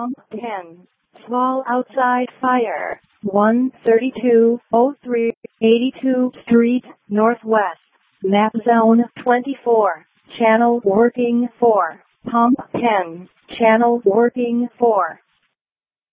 Pump 10. Small outside fire. 13203 82 Street, Northwest. Map Zone 24. Channel working 4. Pump 10. Channel working 4.